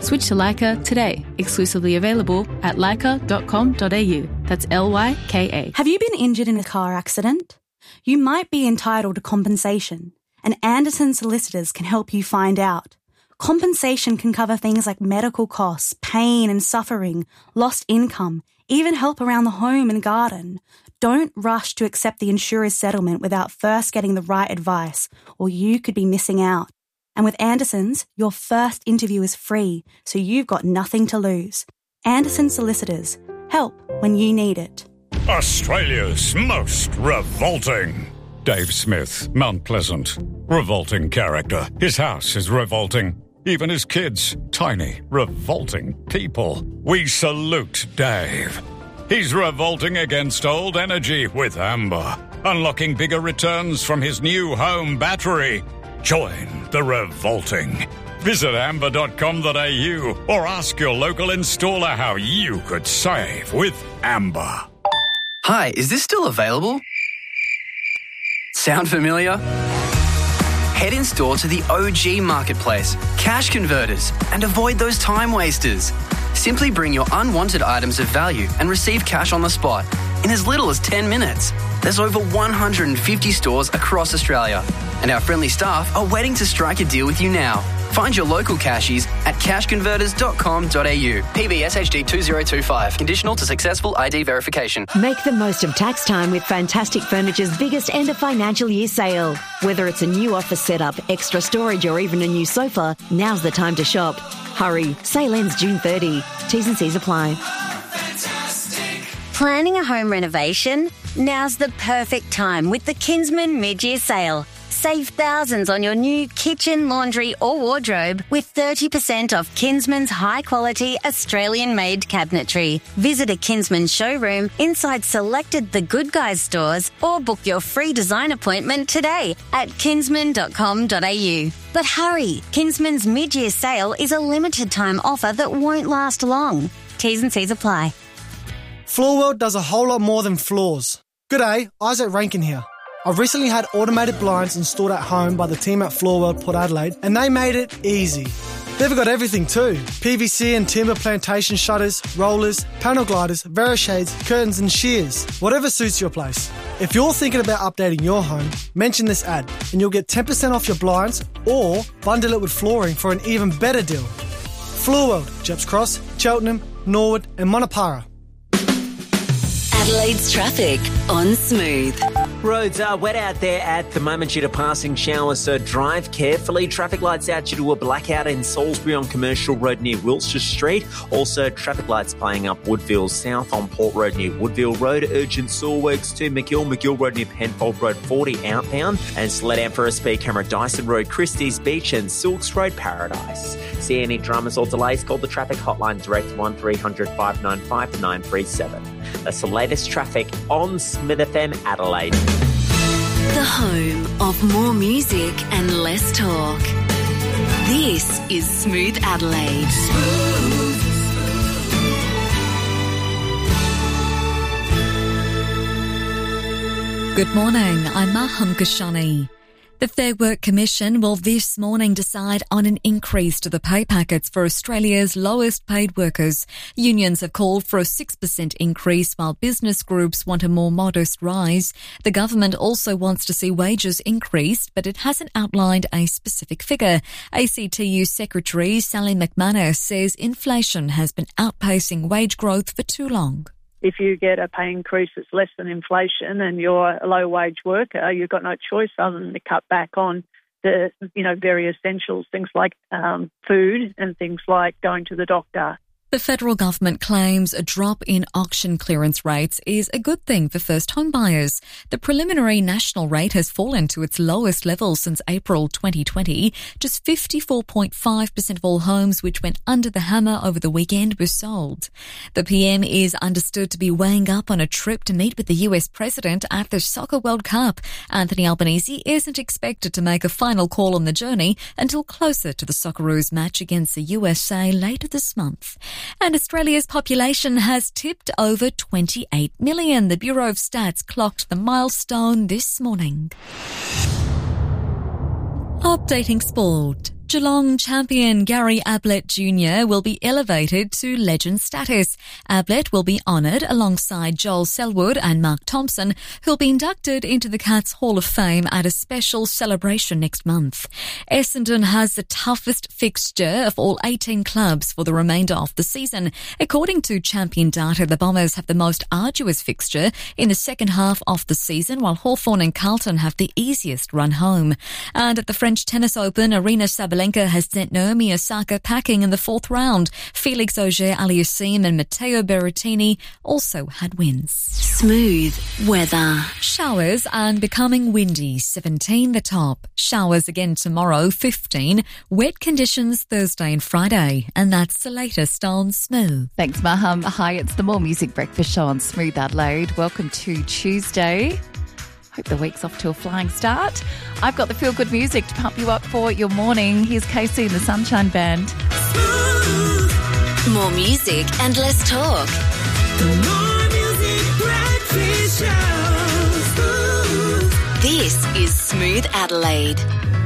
Switch to Leica today. Exclusively available at leica.com.au. That's LYKA. Have you been injured in a car accident? You might be entitled to compensation, and Anderson Solicitors can help you find out. Compensation can cover things like medical costs, pain and suffering, lost income, even help around the home and garden. Don't rush to accept the insurer's settlement without first getting the right advice, or you could be missing out. And with Anderson's, your first interview is free, so you've got nothing to lose. Anderson Solicitors. Help when you need it. Australia's most revolting. Dave Smith, Mount Pleasant. Revolting character. His house is revolting. Even his kids. Tiny, revolting people. We salute Dave. He's revolting against old energy with Amber. Unlocking bigger returns from his new home battery. Join the revolting. Visit amber.com.au or ask your local installer how you could save with Amber. Hi, is this still available? Sound familiar? Head in store to the OG Marketplace, Cash Converters, and avoid those time wasters. Simply bring your unwanted items of value and receive cash on the spot in as little as 10 minutes. There's over 150 stores across Australia, and our friendly staff are waiting to strike a deal with you now. Find your local cashies at cashconverters.com.au. PBS HD 2025. Conditional to successful ID verification. Make the most of tax time with Fantastic Furniture's biggest end of financial year sale. Whether it's a new office setup, extra storage or even a new sofa, now's the time to shop. Hurry, sale ends June 30. T's and C's apply. Planning a home renovation? Now's the perfect time with the Kinsman mid-year sale. Save thousands on your new kitchen, laundry or wardrobe with 30% off Kinsman's high-quality Australian-made cabinetry. Visit a Kinsman showroom inside selected The Good Guys stores or book your free design appointment today at kinsman.com.au. But hurry, Kinsman's mid-year sale is a limited-time offer that won't last long. T's and C's apply. Floorworld does a whole lot more than floors. G'day, Isaac Rankin here. I've recently had automated blinds installed at home by the team at Floorworld Port Adelaide, and they made it easy. They've got everything too. PVC and timber plantation shutters, rollers, panel gliders, Verishades, curtains and shears. Whatever suits your place. If you're thinking about updating your home, mention this ad and you'll get 10% off your blinds or bundle it with flooring for an even better deal. Floorworld, Jeps Cross, Cheltenham, Norwood and Monopara. Adelaide's traffic on Smooth. Roads are wet out there at the moment due to passing showers, so drive carefully. Traffic lights out due to a blackout in Salisbury on Commercial Road near Wiltshire Street. Also, traffic lights playing up Woodville South on Port Road near Woodville Road. Urgent saw works to McGill Road near Penfold Road 40 outbound. And slowed down for a speed camera Dyson Road, Christie's Beach and Silks Road Paradise. See any dramas or delays? Call the traffic hotline direct 1300 595 937. That's the latest traffic on Smith FM Adelaide. The home of more music and less talk. This is Smooth Adelaide. Good morning, I'm Maham Kashani. The Fair Work Commission will this morning decide on an increase to the pay packets for Australia's lowest paid workers. Unions have called for a 6% increase while business groups want a more modest rise. The government also wants to see wages increased, but it hasn't outlined a specific figure. ACTU Secretary Sally McManus says inflation has been outpacing wage growth for too long. If you get a pay increase that's less than inflation and you're a low-wage worker, you've got no choice other than to cut back on the, very essentials, things like food and things like going to the doctor. The federal government claims a drop in auction clearance rates is a good thing for first home buyers. The preliminary national rate has fallen to its lowest level since April 2020. Just 54.5% of all homes which went under the hammer over the weekend were sold. The PM is understood to be weighing up on a trip to meet with the US President at the Soccer World Cup. Anthony Albanese isn't expected to make a final call on the journey until closer to the Socceroos match against the USA later this month. And Australia's population has tipped over 28 million. The Bureau of Stats clocked the milestone this morning. Updating sport. Geelong champion Gary Ablett Jr. will be elevated to legend status. Ablett will be honoured alongside Joel Selwood and Mark Thompson, who'll be inducted into the Cats Hall of Fame at a special celebration next month. Essendon has the toughest fixture of all 18 clubs for the remainder of the season. According to Champion Data, the Bombers have the most arduous fixture in the second half of the season, while Hawthorn and Carlton have the easiest run home. And at the French Tennis Open, Arina Sabalenka has sent Naomi Osaka packing in the fourth round. Felix Auger-Aliassime and Matteo Berrettini also had wins. Smooth weather. Showers and becoming windy, 17 the top. Showers again tomorrow, 15. Wet conditions Thursday and Friday. And that's the latest on Smooth. Thanks, Maham. Hi, it's the More Music Breakfast Show on Smooth Adelaide. Welcome to Tuesday. Hope the week's off to a flying start. I've got the feel-good music to pump you up for your morning. Here's Casey and the Sunshine Band. More music and less talk. The More Music Breakfast Show. This is Smooth Adelaide.